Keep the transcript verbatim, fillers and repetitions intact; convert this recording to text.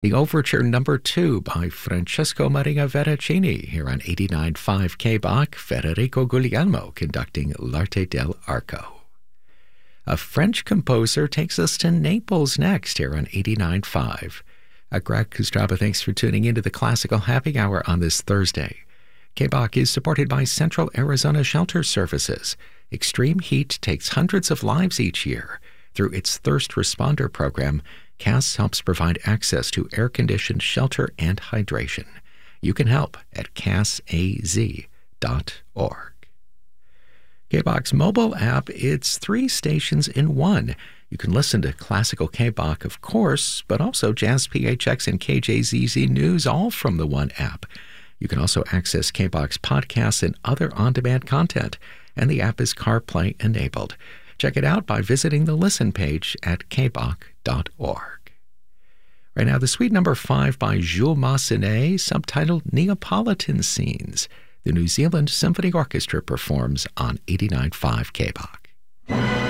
The Overture Number two by Francesco Maria Veracini here on eighty-nine point five K B A C, Federico Guglielmo conducting L'Arte dell'Arco. A French composer takes us to Naples next here on eighty-nine point five. Uh, Greg Kustraba, thanks for tuning into the Classical Happy Hour on this Thursday. K B A C is supported by Central Arizona Shelter Services. Extreme heat takes hundreds of lives each year. Through its Thirst Responder program, C A S helps provide access to air-conditioned shelter and hydration. You can help at casaz dot org. K B A C's mobile app, it's three stations in one. You can listen to classical K B A C, of course, but also Jazz P H X and K J Z Z News, all from the one app. You can also access K B A C's podcasts and other on-demand content, and the app is CarPlay enabled. Check it out by visiting the listen page at k b a c dot org. Right now, the suite number five by Jules Massenet, subtitled Neapolitan Scenes. The New Zealand Symphony Orchestra performs on eighty-nine point five K B A C.